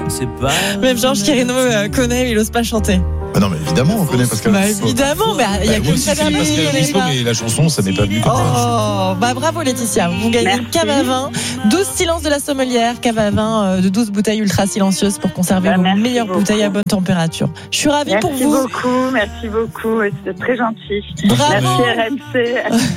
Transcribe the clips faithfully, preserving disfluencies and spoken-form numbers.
Même Georges Quirino euh, connaît, mais il n'ose pas chanter. Ah non mais évidemment on connaît Pascal. Bah évidemment, bah il y a bah, que oui, ça si, Pascal Obispo, mais la chanson ça n'est pas venu comme ça. Oh, bah bravo Laetitia, vous gagnez une cave à vin, douze silences de la sommelière, cave à vin euh, de douze bouteilles ultra silencieuses pour conserver bah, vos meilleures beaucoup. bouteilles à bonne température. Je suis ravie merci pour vous. Merci beaucoup, merci beaucoup, c'est très gentil. Bravo. Merci R M C.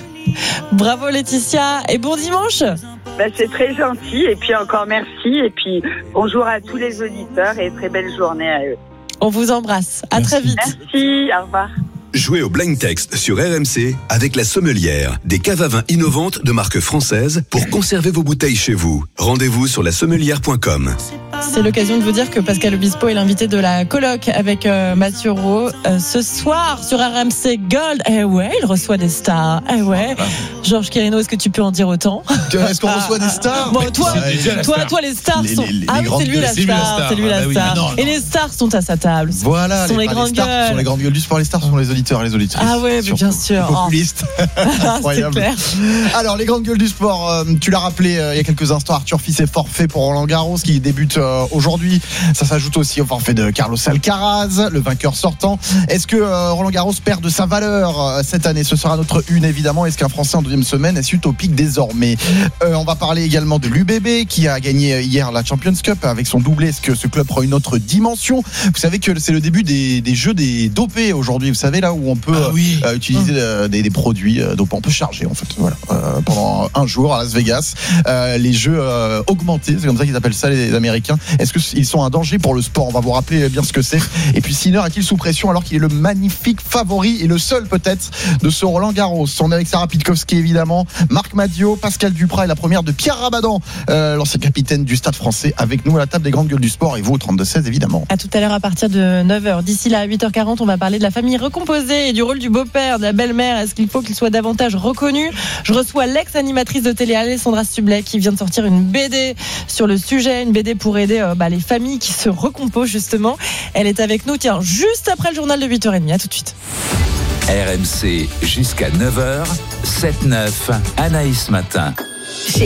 Bravo Laetitia et bon dimanche. Bah, c'est très gentil et puis encore merci et puis bonjour à tous les auditeurs et très belle journée à eux. On vous embrasse. À merci. très vite. Merci, au revoir. Jouez au Blind Text sur R M C avec la Sommelière, des caves à vin innovantes de marque française pour conserver vos bouteilles chez vous. Rendez-vous sur la sommelière point com. C'est l'occasion de vous dire que Pascal Obispo est l'invité de la colloque avec euh, Mathieu Rowe euh, ce soir sur R M C Gold. Eh ouais, il reçoit des stars. Eh ouais. Georges Quirino, est-ce que tu peux en dire autant? Est-ce qu'on reçoit des stars? Bon, toi, toi, toi, les stars les, sont. Les, les ah oui, c'est lui la star. C'est lui la star. Ah, et les stars sont à sa table. Voilà. Ce sont les, les grandes stars, gueules. Ce sont les grandes gueules du sport. Les stars sont les auditeurs et les auditrices. Ah ouais, mais bien sûr. Populistes. C'est clair. Alors, les grandes gueules du sport, euh, tu l'as rappelé euh, il y a quelques instants, Arthur Fils est forfait pour Roland Garros qui débute euh, aujourd'hui. Ça s'ajoute aussi au forfait de Carlos Alcaraz, le vainqueur sortant. Est-ce que euh, Roland Garros perd de sa valeur euh, cette année? Ce sera notre une évidemment. Est-ce qu'un Français en deuxième semaine est utopique désormais? euh, On va parler également de l'U B B qui a gagné hier la Champions Cup avec son doublé. Est-ce que ce club prend une autre dimension? Vous savez que c'est le début des, des jeux des dopés aujourd'hui. Vous savez là où on peut ah oui. euh, utiliser euh, des, des produits euh, dopants. On peut charger en fait. Voilà. Euh, pendant un jour à Las Vegas, euh, les jeux euh, augmentés, c'est comme ça qu'ils appellent ça les Américains. Est-ce qu'ils sont un danger pour le sport? On va vous rappeler bien ce que c'est. Et puis Sinner est-il sous pression alors qu'il est le magnifique favori et le seul peut-être de ce Roland Garros? On est avec Sarah Pitkowski évidemment, Marc Madiot, Pascal Duprat et la première de Pierre Rabadan, euh, l'ancien capitaine du Stade Français, avec nous à la table des grandes gueules du sport et vous au trente-deux seize évidemment. À tout à l'heure à partir de neuf heures. D'ici là à huit heures quarante, on va parler de la famille recomposée et du rôle du beau-père, de la belle-mère. Est-ce qu'il faut qu'il soit davantage reconnu? Je reçois l'ex-animatrice de télé Alessandra Sublet qui vient de sortir une B D sur le sujet, une B D pour aider euh, bah, les familles qui se recomposent justement. Elle est avec nous, tiens, juste après le journal de huit heures trente. À tout de suite. R M C jusqu'à neuf heures, sept neuf, Anaïs Matin.